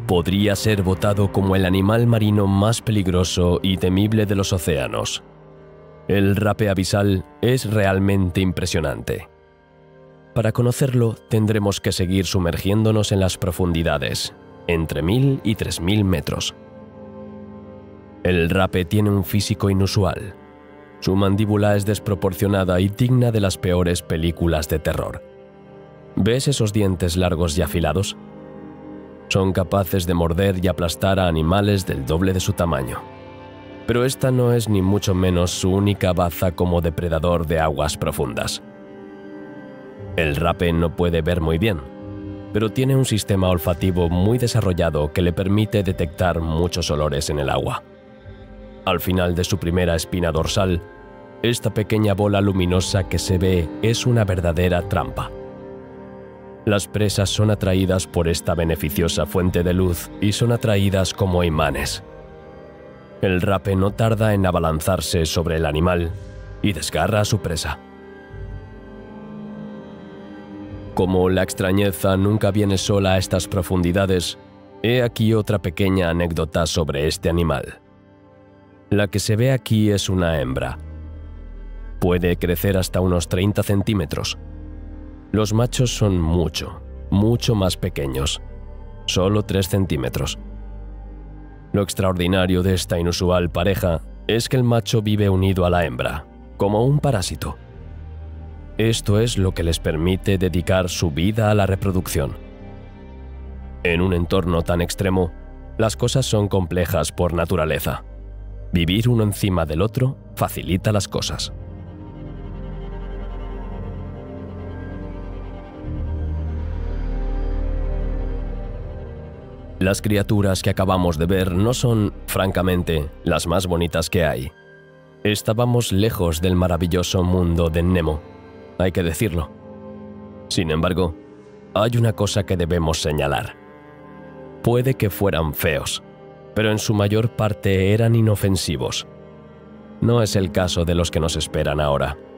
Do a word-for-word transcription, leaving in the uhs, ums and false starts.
podría ser votado como el animal marino más peligroso y temible de los océanos. El rape abisal es realmente impresionante. Para conocerlo, tendremos que seguir sumergiéndonos en las profundidades, entre mil y tres mil metros. El rape tiene un físico inusual. Su mandíbula es desproporcionada y digna de las peores películas de terror. ¿Ves esos dientes largos y afilados? Son capaces de morder y aplastar a animales del doble de su tamaño. Pero esta no es ni mucho menos su única baza como depredador de aguas profundas. El rape no puede ver muy bien, pero tiene un sistema olfativo muy desarrollado que le permite detectar muchos olores en el agua. Al final de su primera espina dorsal, esta pequeña bola luminosa que se ve es una verdadera trampa. Las presas son atraídas por esta beneficiosa fuente de luz y son atraídas como imanes. El rape no tarda en abalanzarse sobre el animal y desgarra a su presa. Como la extrañeza nunca viene sola a estas profundidades, he aquí otra pequeña anécdota sobre este animal. La que se ve aquí es una hembra. Puede crecer hasta unos treinta centímetros. Los machos son mucho, mucho más pequeños, solo tres centímetros. Lo extraordinario de esta inusual pareja es que el macho vive unido a la hembra, como un parásito. Esto es lo que les permite dedicar su vida a la reproducción. En un entorno tan extremo, las cosas son complejas por naturaleza. Vivir uno encima del otro facilita las cosas. Las criaturas que acabamos de ver no son, francamente, las más bonitas que hay. Estábamos lejos del maravilloso mundo de Nemo, hay que decirlo. Sin embargo, hay una cosa que debemos señalar. Puede que fueran feos, pero en su mayor parte eran inofensivos. No es el caso de los que nos esperan ahora.